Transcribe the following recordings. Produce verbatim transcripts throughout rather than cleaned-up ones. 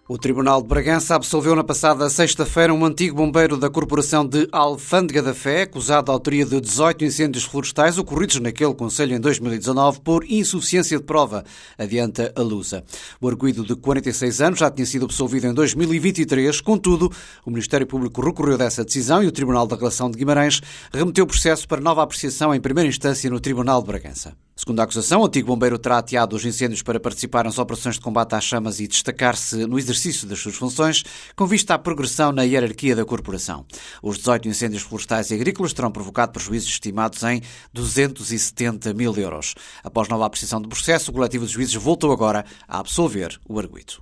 O Tribunal de Bragança absolveu na passada sexta-feira um antigo bombeiro da Corporação de Alfândega da Fé, acusado da autoria de dezoito incêndios florestais ocorridos naquele concelho em dois mil e dezanove por insuficiência de prova, adianta a Lusa. O arguido de quarenta e seis anos já tinha sido absolvido em dois mil e vinte e três, contudo, o Ministério Público recorreu dessa decisão e o Tribunal da Relação de Guimarães remeteu o processo para nova apreciação em primeira instância no Tribunal de Bragança. Segundo a acusação, o antigo bombeiro terá ateado os incêndios para participar nas operações de combate às chamas e destacar-se no exercício das suas funções, com vista à progressão na hierarquia da corporação. Os dezoito incêndios florestais e agrícolas terão provocado prejuízos estimados em duzentos e setenta mil euros. Após nova apreciação do processo, o coletivo de juízes voltou agora a absolver o arguido.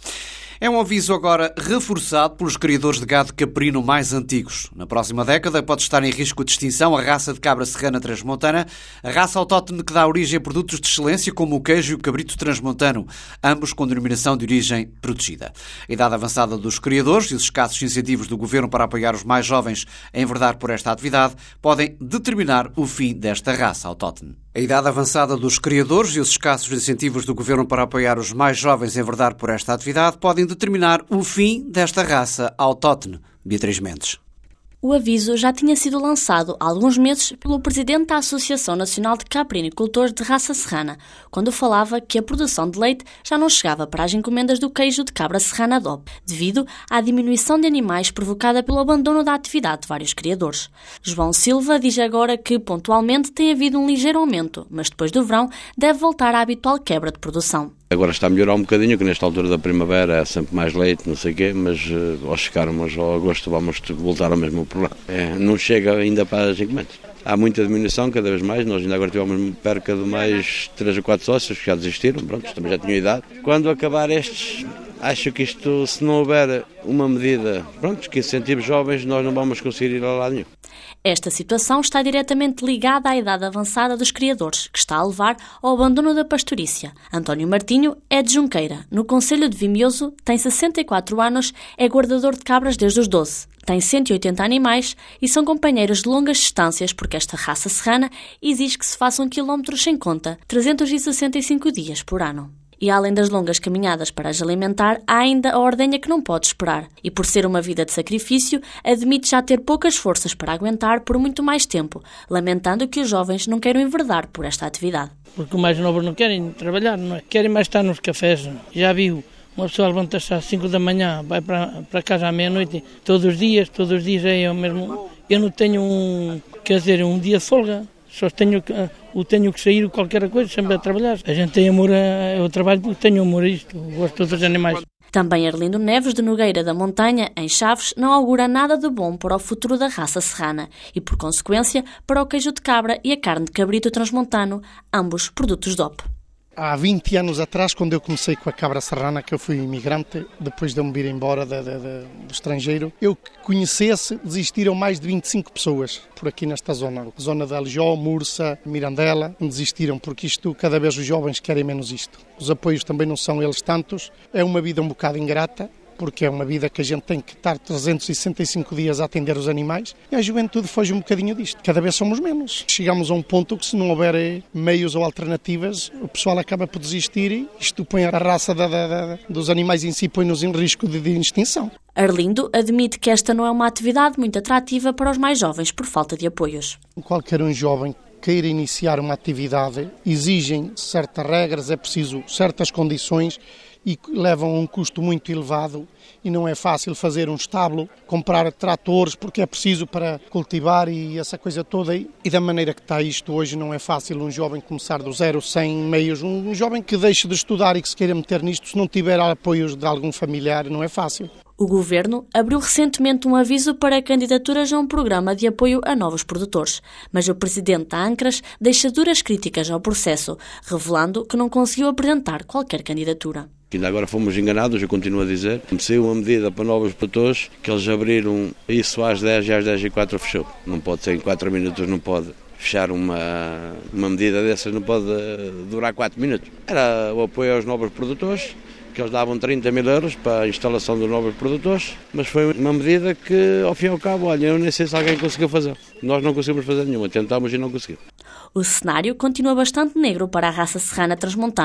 É um aviso agora reforçado pelos criadores de gado caprino mais antigos. Na próxima década pode estar em risco de extinção a raça de cabra serrana transmontana, a raça autóctone que dá origem a produtos de excelência como o queijo e o cabrito transmontano, ambos com denominação de origem protegida. A idade avançada dos criadores e os escassos incentivos do Governo para apoiar os mais jovens a enverdar por esta atividade podem determinar o fim desta raça autóctone. A idade avançada dos criadores e os escassos incentivos do Governo para apoiar os mais jovens a enverdar por esta atividade podem determinar o fim desta raça autóctone. Beatriz Mendes. O aviso já tinha sido lançado há alguns meses pelo presidente da Associação Nacional de Caprinicultores de Raça Serrana, quando falava que a produção de leite já não chegava para as encomendas do queijo de cabra serrana D O P, devido à diminuição de animais provocada pelo abandono da atividade de vários criadores. João Silva diz agora que, pontualmente, tem havido um ligeiro aumento, mas depois do verão deve voltar à habitual quebra de produção. Agora está a melhorar um bocadinho, que nesta altura da primavera é sempre mais leite, não sei o quê, mas uh, ao chegarmos ao agosto vamos voltar ao mesmo problema. É, não chega ainda para as encomendas. Há muita diminuição, cada vez mais. Nós ainda agora tivemos perca de mais três ou quatro sócios que já desistiram, pronto, também já tinham idade. Quando acabar estes, acho que isto, se não houver uma medida, pronto, que incentive jovens, nós não vamos conseguir ir a lado nenhum. Esta situação está diretamente ligada à idade avançada dos criadores, que está a levar ao abandono da pastorícia. António Martinho é de Junqueira. No concelho de Vimioso, tem sessenta e quatro anos, é guardador de cabras desde os doze. Tem cento e oitenta animais e são companheiros de longas distâncias porque esta raça serrana exige que se façam quilómetros sem conta, trezentos e sessenta e cinco dias por ano. E além das longas caminhadas para as alimentar, há ainda a ordenha que não pode esperar. E por ser uma vida de sacrifício, admite já ter poucas forças para aguentar por muito mais tempo, lamentando que os jovens não queiram enverdar por esta atividade. Porque os mais novos não querem trabalhar, não é? Querem mais estar nos cafés. Já viu, uma pessoa levanta-se às cinco da manhã, vai para, para casa à meia-noite, todos os dias, todos os dias é o mesmo. Eu não tenho um, quer dizer, um dia de folga. Só tenho que, eu tenho que sair qualquer coisa, sempre a trabalhar. A gente tem amor a, eu trabalho porque tenho amor a isto, gosto dos animais. Também Arlindo Neves, de Nogueira da Montanha, em Chaves, não augura nada de bom para o futuro da raça serrana e, por consequência, para o queijo de cabra e a carne de cabrito transmontano, ambos produtos D O P. Há vinte anos atrás, quando eu comecei com a cabra serrana, que eu fui imigrante, depois de eu me vir embora de, de, de, do estrangeiro, eu que conhecesse, desistiram mais de vinte e cinco pessoas por aqui nesta zona. Zona de Alijó, Mursa, Mirandela, desistiram, porque isto, cada vez os jovens querem menos isto. Os apoios também não são eles tantos, é uma vida um bocado ingrata, porque é uma vida que a gente tem que estar trezentos e sessenta e cinco dias a atender os animais, e a juventude foge um bocadinho disto. Cada vez somos menos. Chegamos a um ponto que, se não houver meios ou alternativas, o pessoal acaba por desistir e isto põe a raça da, da, da, dos animais em si, põe-nos em risco de, de extinção. Arlindo admite que esta não é uma atividade muito atrativa para os mais jovens por falta de apoios. Qualquer um jovem queira iniciar uma atividade, exigem certas regras, é preciso certas condições e levam a um custo muito elevado e não é fácil fazer um estábulo, comprar tratores porque é preciso para cultivar e essa coisa toda. E da maneira que está isto hoje não é fácil um jovem começar do zero, sem meios. Um jovem que deixe de estudar e que se queira meter nisto, se não tiver apoios de algum familiar, não é fácil. O Governo abriu recentemente um aviso para candidaturas a um programa de apoio a novos produtores, mas o presidente da ANCRAS deixa duras críticas ao processo, revelando que não conseguiu apresentar qualquer candidatura. Ainda agora fomos enganados, eu continuo a dizer. Saiu uma medida para novos produtores, que eles abriram isso às dez e às dez e quatro fechou. Não pode ser em quatro minutos, não pode fechar uma, uma medida dessas, não pode durar quatro minutos. Era o apoio aos novos produtores, que eles davam trinta mil euros para a instalação dos novos produtores, mas foi uma medida que, ao fim e ao cabo, olha, eu nem sei se alguém conseguiu fazer. Nós não conseguimos fazer nenhuma, tentámos e não conseguimos. O cenário continua bastante negro para a raça serrana transmontana.